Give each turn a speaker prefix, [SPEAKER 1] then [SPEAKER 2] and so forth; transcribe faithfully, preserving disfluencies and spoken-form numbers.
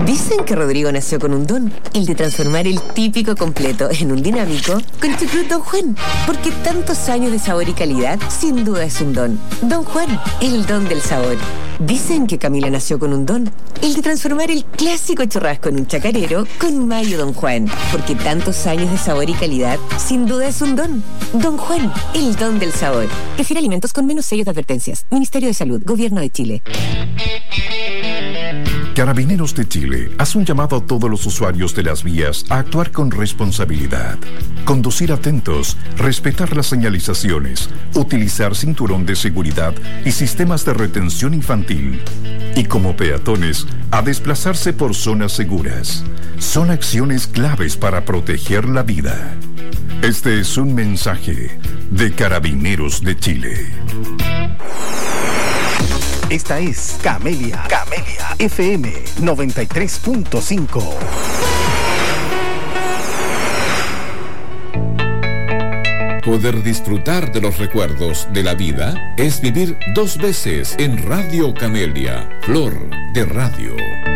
[SPEAKER 1] Dicen que Rodrigo nació con un don, el de transformar el típico completo en un dinámico con Chucrut Don Juan. Porque tantos años de sabor y calidad, sin duda es un don. Don Juan, el don del sabor. Dicen que Camila nació con un don, el de transformar el clásico churrasco en un chacarero con mayo Don Juan. Porque tantos años de sabor y calidad, sin duda es un don. Don Juan, el don del sabor. Prefiere alimentos con menos sellos de advertencias. Ministerio de Salud, Gobierno de Chile.
[SPEAKER 2] Carabineros de Chile hace un llamado a todos los usuarios de las vías a actuar con responsabilidad, conducir atentos, respetar las señalizaciones, utilizar cinturón de seguridad y sistemas de retención infantil. Y como peatones, a desplazarse por zonas seguras. Son acciones claves para proteger la vida. Este es un mensaje de Carabineros de Chile.
[SPEAKER 3] Esta es Camelia, Camelia F M noventa y tres punto cinco.
[SPEAKER 4] Poder disfrutar de los recuerdos de la vida es vivir dos veces en Radio Camelia, Flor de Radio.